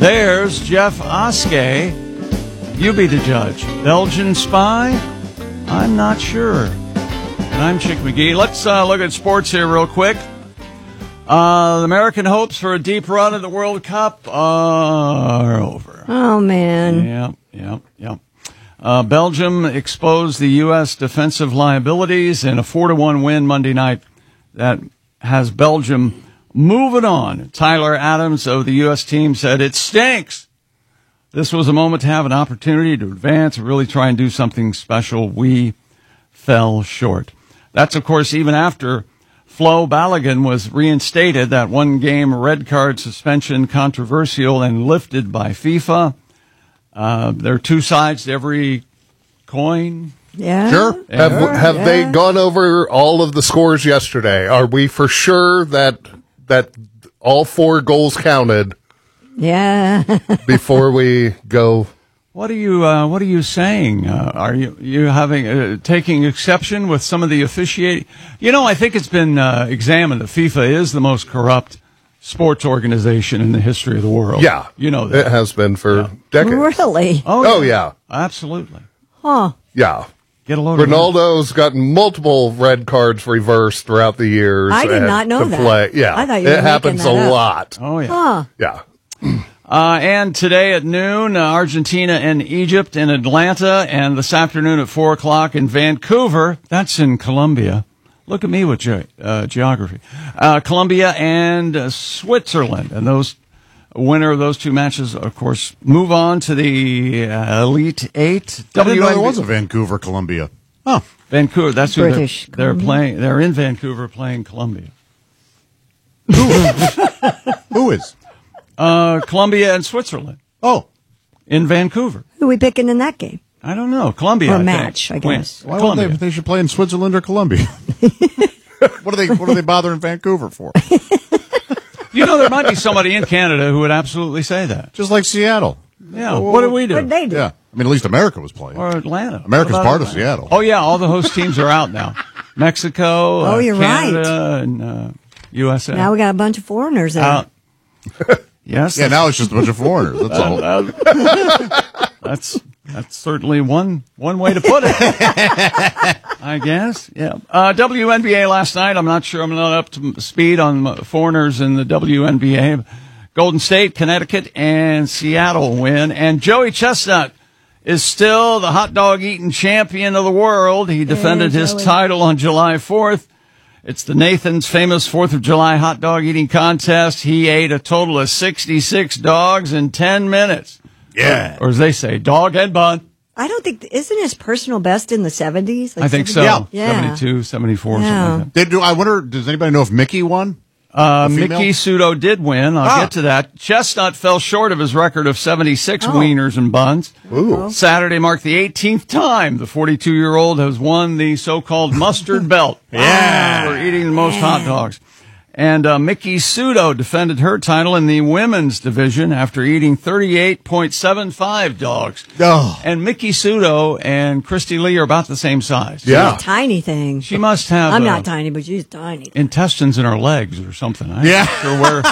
There's Jeff Oskey. You be the judge. Belgian spy? I'm not sure. And I'm Chick McGee. Let's look at sports here real quick. The American hopes for a deep run at the World Cup are over. Oh, man. Yep. Belgium exposed the U.S. defensive liabilities in a 4-1 win Monday night that has Belgium moving on. Tyler Adams of the U.S. team said, "It stinks. This was a moment to have an opportunity to advance and really try and do something special. We fell short." That's, of course, even after Flo Balogun was reinstated, that one-game red card suspension controversial and lifted by FIFA. There are two sides to every coin. Yeah. Sure. Have they gone over all of the scores yesterday? Are we for sure that all 4 goals counted? Yeah. Before we go. What are you saying? Are you having taking exception with some of the officiating? I think it's been examined that FIFA is the most corrupt sports organization in the history of the world. Yeah. You know that. It has been for decades. Really? Oh, yeah. Absolutely. Huh. Yeah. Get a load of Ronaldo's gotten multiple red cards reversed throughout the years. I did not know that. Play. Yeah. I thought you were it happens making that a up. lot. Oh, yeah. Huh. Yeah. And today at noon, Argentina and Egypt in Atlanta, and this afternoon at 4 o'clock in Vancouver. That's in Colombia. Look at me with geography. Colombia and Switzerland. And those winner of those two matches, of course, move on to the Elite Eight. I didn't know there was a Vancouver, Colombia. Oh, Vancouver. That's who British they're playing. They're in Vancouver playing Colombia. who is? Colombia and Switzerland. Oh, in Vancouver. Who are we picking in that game? I don't know. Colombia. Or I match, think. I guess. why would they should play in Switzerland or Colombia? What are they bothering Vancouver for? There might be somebody in Canada who would absolutely say that. Just like Seattle. Yeah. What do we do? What did they do? Yeah. I mean, at least America was playing. Or Atlanta. America's What about part of Atlanta? Seattle. Oh, yeah. All the host teams are out now. Mexico, Oh, you're Canada, and USA. Now we got a bunch of foreigners there. out. Yes. Yeah, now it's just a bunch of foreigners. That's all. That's certainly one way to put it. I guess. Yeah. WNBA last night. I'm not sure. I'm not up to speed on foreigners in the WNBA. Golden State, Connecticut, and Seattle win. And Joey Chestnut is still the hot dog eating champion of the world. He defended his title on July 4th. It's the Nathan's famous 4th of July hot dog eating contest. He ate a total of 66 dogs in 10 minutes. Yeah. Or as they say, dog and bun. I don't think, isn't his personal best in the 70s? I think so. Yeah. 72, 74, Yeah. something like that. I wonder, does anybody know if Mickey won? Mickey Sudo did win. I'll get to that. Chestnut fell short of his record of 76 wieners and buns. Ooh. Saturday marked the 18th time the 42-year-old has won the so-called mustard belt. Yeah. For eating the most hot dogs. And Mickey Sudo defended her title in the women's division after eating 38.75 dogs. Oh. And Mickey Sudo and Christy Lee are about the same size. Yeah. Tiny thing. She must have I'm not tiny, but she's tiny. intestines in her legs or something. I'm Yeah. not sure where.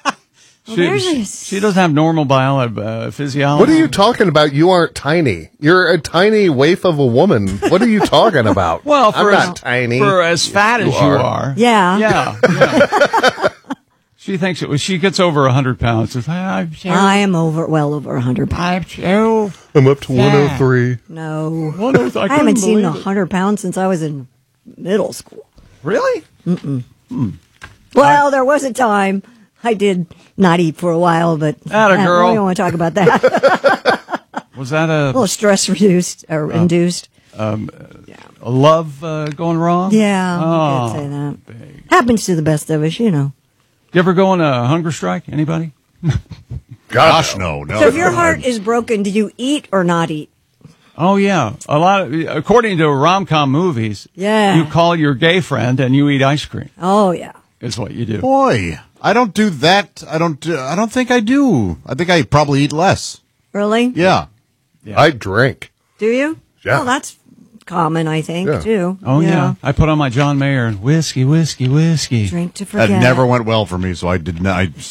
She doesn't have normal physiology. What are you talking about? You aren't tiny. You're a tiny waif of a woman. What are you talking about? Well, I'm not tiny. For as fat as you are. Yeah. Yeah. She thinks she gets over 100 pounds. Says, I am well over 100 pounds. I'm up to 103. No. I I haven't seen 100 pounds since I was in middle school. Really? Well, there was a time I did not eat for a while, but Atta girl. we don't want to talk about that. Was that A little stress reduced or induced. a love going wrong? Yeah, Oh, I could say that. Happens to the best of us, you know. You ever go on a hunger strike? Anybody? Gosh, no. So if your heart is broken, do you eat or not eat? Oh, yeah. According to rom-com movies, Yeah. you call your gay friend and you eat ice cream. Oh, yeah. Is what you do. Boy, I don't do that. I don't think I do. I think I probably eat less. Really? Yeah. I drink. Do you? Yeah. Well, that's common, I think, Yeah. too. Oh, yeah. I put on my John Mayer and whiskey. Drink to forget. That never went well for me, so I did not.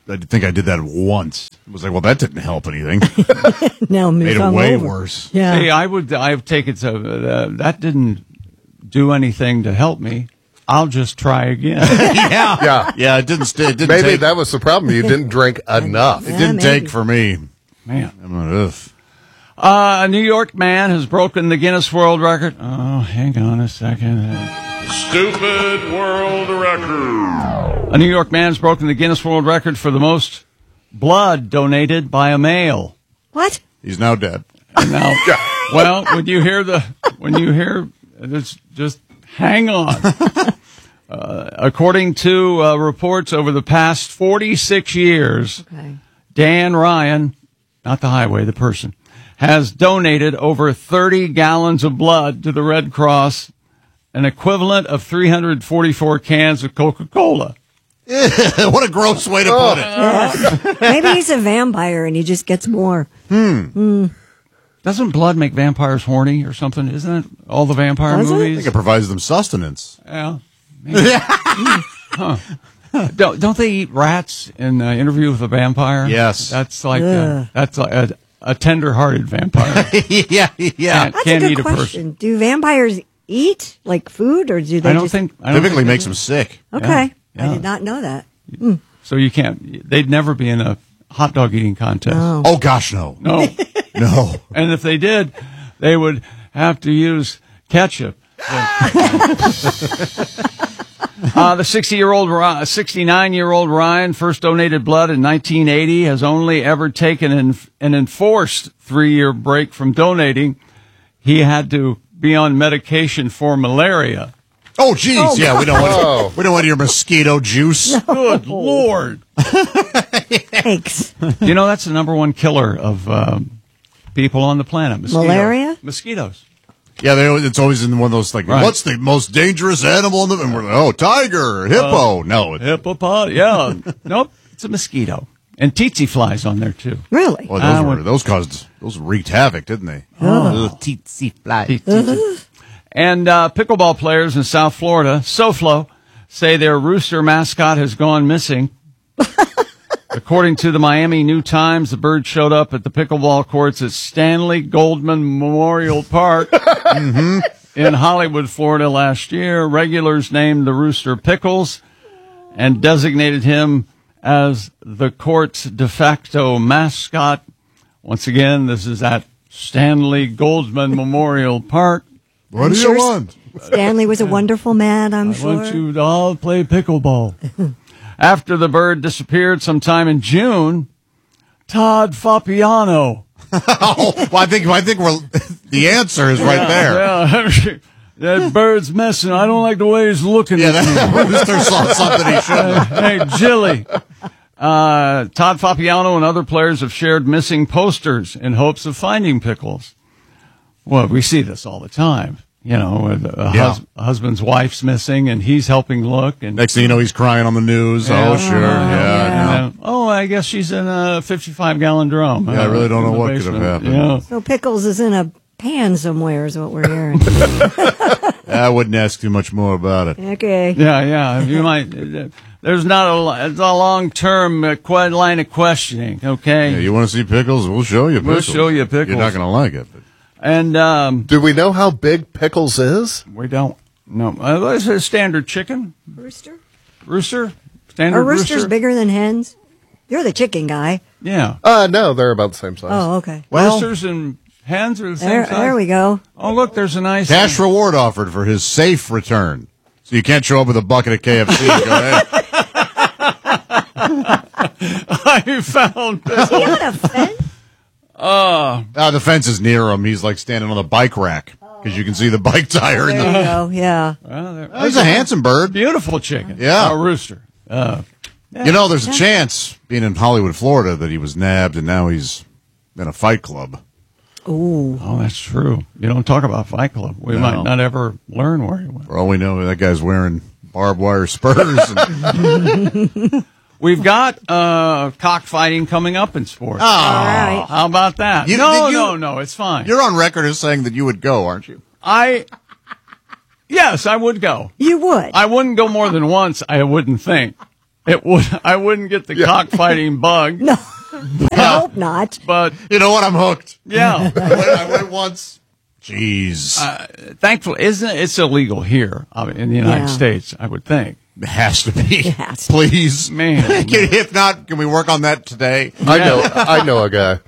think I did that once. It was like, well, that didn't help anything. No, Made it way worse. Yeah. Hey, I've taken that didn't do anything to help me. I'll just try again. Yeah. It didn't. It didn't Maybe take, that was the problem. You didn't drink enough. It didn't maybe. take for me. Man. I'm like, ugh. A New York man has broken the Guinness World Record. Oh, hang on a second. Stupid world record. A New York man's broken the Guinness World Record for the most blood donated by a male. What? He's now dead. Now, well, when you hear it's just hang on. According to reports over the past 46 years, Okay. Dan Ryan, not the highway, the person, has donated over 30 gallons of blood to the Red Cross, an equivalent of 344 cans of Coca-Cola. What a gross way to put it. Maybe he's a vampire and he just gets more. Doesn't blood make vampires horny or something? Isn't it all the vampire Does it? I movies? think it provides them sustenance. Yeah. Maybe. Huh. Don't they eat rats in Interview with a Vampire? Yes. That's like Ugh. a tender-hearted vampire. yeah. That's Can't a eat good a person. question. Do vampires eat like food, or do they I don't just... think Typically they makes do. them sick. Okay. Yeah. I did not know that. So you can't. They'd never be in a hot dog eating contest. Oh. Oh, gosh, no. No. No. And if they did, they would have to use ketchup. The 69-year-old Ryan first donated blood in 1980, has only ever taken an enforced 3-year break from donating. He had to be on medication for malaria. Oh, jeez. Yeah, we don't want your mosquito juice. Good Lord. Thanks. You know, that's the number one killer of people on the planet. Mosquitoes. Malaria? Mosquitoes. Yeah, it's always in one of those, like, Right. what's the most dangerous animal in the... And we're like, oh, tiger, hippo. No. Hippopotamus. Yeah. Nope. It's a mosquito. And tsetse flies on there, too. Really? Well, those wreaked havoc, didn't they? Oh. Tsetse fly. And pickleball players in South Florida, SoFlo, say their rooster mascot has gone missing. According to the Miami New Times, the bird showed up at the pickleball courts at Stanley Goldman Memorial Park in Hollywood, Florida last year. Regulars named the rooster Pickles and designated him as the court's de facto mascot. Once again, this is at Stanley Goldman Memorial Park. What do sure you want? Stanley was a wonderful man, I'm I sure. want you to all play pickleball. After the bird disappeared sometime in June, Todd Fapiano. Oh, well, I think the answer is right there. Yeah, that bird's messing. I don't like the way he's looking Yeah, at me. that rooster saw something he shouldn't have. Hey, Jilly. Todd Fapiano and other players have shared missing posters in hopes of finding Pickles. Well, we see this all the time. You know, a husband's wife's missing, and he's helping look. And Next thing you know, he's crying on the news. Yeah. Oh, sure. Yeah. and, I guess she's in a 55-gallon drum. Yeah, I really don't in know the what could have basement. happened. Yeah. So Pickles is in a pan somewhere is what we're hearing. I wouldn't ask too much more about it. Okay. Yeah. You might. There's not it's a long-term line of questioning. Okay. Yeah, you want to see Pickles? We'll show you Pickles. We'll show you Pickles. You're not going to like it. But. And Do we know how big Pickles is? we don't. No. It's a standard chicken. Rooster? Rooster? Standard Are roosters rooster? bigger than hens? You're the chicken guy. Yeah. No, they're about the same size. Oh, okay. Roosters and hens are the same There, size? there we go. Oh, look, there's a nice... Cash reward offered for his safe return. So you can't show up with a bucket of KFC and go, hey. I found Pickles. You got a fence? The fence is near him. He's like standing on the bike rack because you can see the bike tire. There you go. Yeah. Well, He's a handsome bird. beautiful chicken. Yeah. A rooster. You know, there's a chance, being in Hollywood, Florida, that he was nabbed and now he's in a fight club. Ooh. Oh, that's true. You don't talk about Fight Club. We No. might not ever learn where he went. For all we know, that guy's wearing barbed wire spurs. And, We've got cockfighting coming up in sports. All right. How about that? You- No, it's fine. you're on record as saying that you would go, aren't you? Yes, I would go. You would. I wouldn't go more than once, I wouldn't think. I wouldn't get the cockfighting bug. No, I hope not. But You know what? I'm hooked. yeah, I went once. Jeez. thankfully, it's illegal here in the United Yeah. States, I would think. It has to be. It has to. Please. Man. If not, can we work on that today? I know a guy.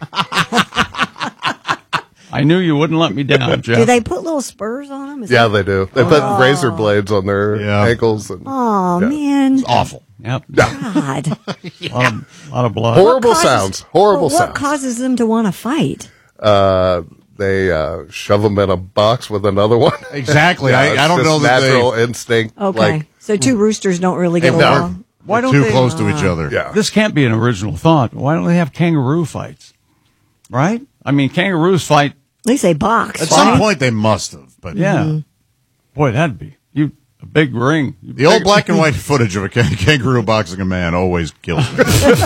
I knew you wouldn't let me down, Jeff. Do they put little spurs on them? Yeah, they do. They put razor blades on their Yeah. ankles. And, Oh, man. Awful. Yep. God. A lot of blood. horrible sounds. Horrible What sounds. causes them to want to fight? They shove them in a box with another one. Exactly. Yeah, I it's don't just know that natural instinct. Okay. Like, So two roosters don't really get No. along. Why don't too they? close to each other. yeah. This can't be an original thought. Why don't they have kangaroo fights? Right? I mean, kangaroos fight. At least they box. At right? some point, they must have. But Yeah. Boy, that'd be a big ring. the old black and white footage of a kangaroo boxing a man always kills me.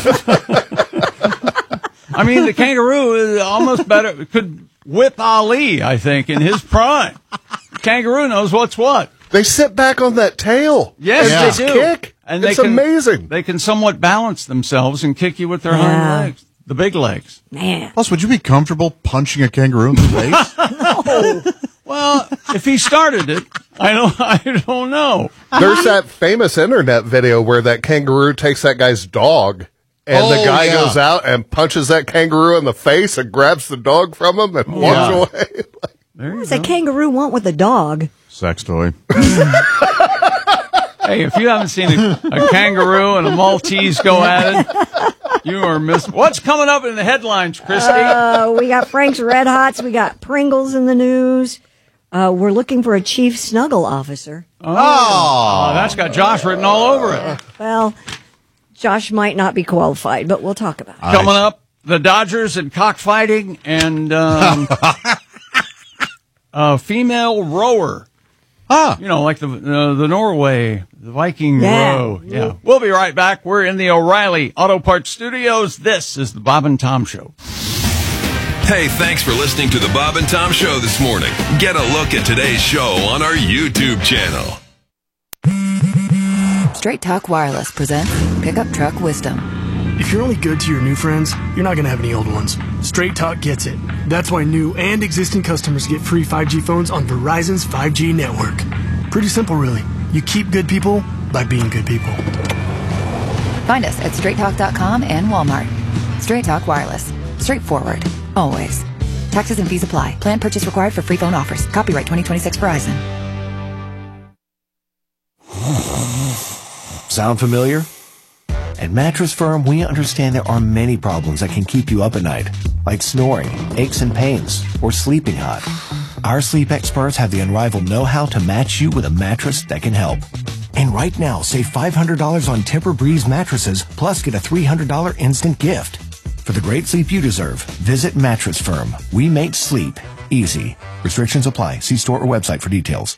I mean, the kangaroo is almost better. Could whip Ali, I think, in his prime. The kangaroo knows what's what. They sit back on that tail. Yes, and they just do. kick. And It's they can, amazing. They can somewhat balance themselves and kick you with their Yeah. hind legs, the big legs. Man. Plus, would you be comfortable punching a kangaroo in the face? Well, if he started it, I don't know. There's that famous internet video where that kangaroo takes that guy's dog, and the Oh, guy yeah. goes out and punches that kangaroo in the face and grabs the dog from him and walks away. There What you does go. a kangaroo want with a dog? Sex toy. Hey, if you haven't seen a kangaroo and a Maltese go at it, you are missing. What's coming up in the headlines, Christy? We got Frank's Red Hots. We got Pringles in the news. We're looking for a chief snuggle officer. Oh, that's got Josh written all over it. Well, Josh might not be qualified, but we'll talk about it. Coming up, the Dodgers and cockfighting and a female rower. You know, like the Norway, the Viking row. Yeah. We'll be right back. We're in the O'Reilly Auto Parts Studios. This is the Bob and Tom Show. Hey, thanks for listening to the Bob and Tom Show this morning. Get a look at today's show on our YouTube channel. Straight Talk Wireless presents Pickup Truck Wisdom. If you're only good to your new friends, you're not going to have any old ones. Straight Talk gets it. That's why new and existing customers get free 5G phones on Verizon's 5G network. Pretty simple, really. You keep good people by being good people. Find us at straighttalk.com and Walmart. Straight Talk Wireless. Straightforward. Always. Taxes and fees apply. Plan purchase required for free phone offers. Copyright 2026 Verizon. Sound familiar? At Mattress Firm, we understand there are many problems that can keep you up at night, like snoring, aches and pains, or sleeping hot. Our sleep experts have the unrivaled know-how to match you with a mattress that can help. And right now, save $500 on Tempur-Breeze mattresses, plus get a $300 instant gift. For the great sleep you deserve, visit Mattress Firm. We make sleep easy. Restrictions apply. See store or website for details.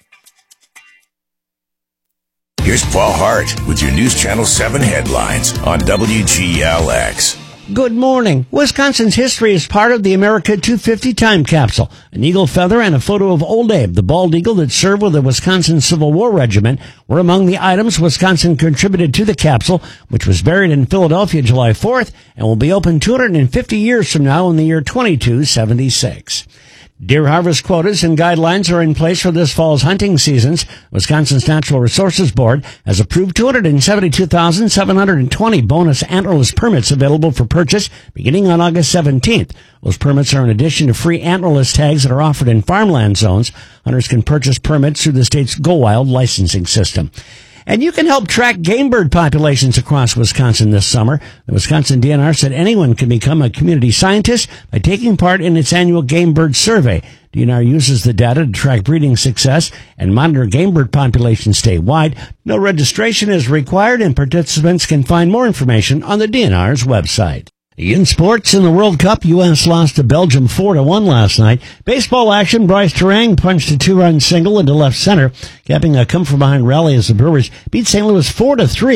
Here's Paul Hart with your News Channel 7 headlines on WGLX. Good morning. Wisconsin's history is part of the America 250 time capsule. An eagle feather and a photo of Old Abe, the bald eagle that served with the Wisconsin Civil War Regiment, were among the items Wisconsin contributed to the capsule, which was buried in Philadelphia July 4th and will be open 250 years from now in the year 2276. Deer harvest quotas and guidelines are in place for this fall's hunting seasons. Wisconsin's Natural Resources Board has approved 272,720 bonus antlerless permits available for purchase beginning on August 17th. Those permits are in addition to free antlerless tags that are offered in farmland zones. Hunters can purchase permits through the state's Go Wild licensing system. And you can help track game bird populations across Wisconsin this summer. The Wisconsin DNR said anyone can become a community scientist by taking part in its annual game bird survey. DNR uses the data to track breeding success and monitor game bird populations statewide. No registration is required, and participants can find more information on the DNR's website. In sports, in the World Cup, U.S. lost to Belgium 4-1 last night. Baseball action, Bryce Terang punched a 2-run single into left center, capping a come-from-behind rally as the Brewers beat St. Louis 4-3.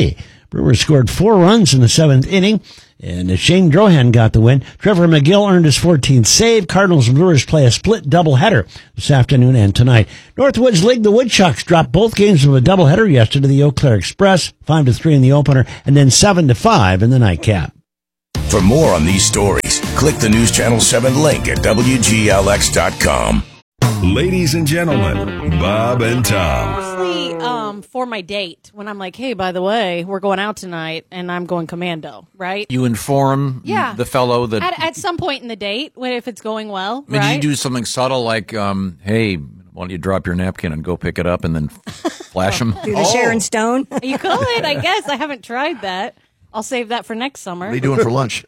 Brewers scored 4 runs in the 7th inning, and Shane Drohan got the win. Trevor McGill earned his 14th save. Cardinals and Brewers play a split doubleheader this afternoon and tonight. Northwoods League, the Woodchucks dropped both games of a doubleheader yesterday to the Eau Claire Express, 5-3 in the opener, and then 7-5 in the nightcap. For more on these stories, click the News Channel 7 link at WGLX.com. Ladies and gentlemen, Bob and Tom. Mostly for my date, when I'm like, hey, by the way, we're going out tonight, and I'm going commando, right? You inform the fellow that... At some point in the date, if it's going well, I mean, right? Did you do something subtle like, hey, why don't you drop your napkin and go pick it up and then flash him? Do the Sharon Stone? You could, I guess. I haven't tried that. I'll save that for next summer. What are you doing for lunch?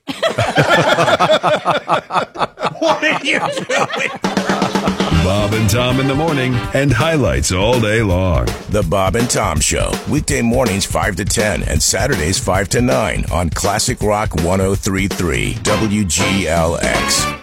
What are you doing? Bob and Tom in the morning and highlights all day long. The Bob and Tom Show. Weekday mornings 5 to 10 and Saturdays 5 to 9 on Classic Rock 103.3 WGLX.